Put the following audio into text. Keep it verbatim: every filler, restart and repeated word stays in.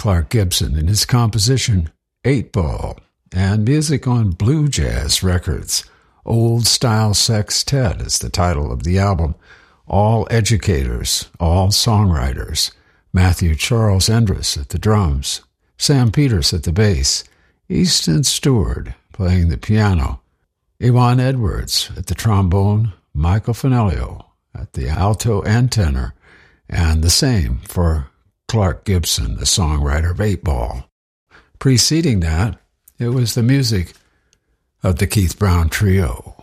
Clark Gibson in his composition Eight Ball, and music on Blue Jazz Records. Old Style Sextet is the title of the album. All educators, all songwriters. Matthew Charles Endres at the drums, Sam Peters at the bass, Easton Stewart playing the piano, Iwan Edwards at the trombone, Michael Finelio at the alto and tenor, and the same for Clark Gibson, the songwriter of Eight Ball. Preceding that, it was the music of the Keith Brown Trio.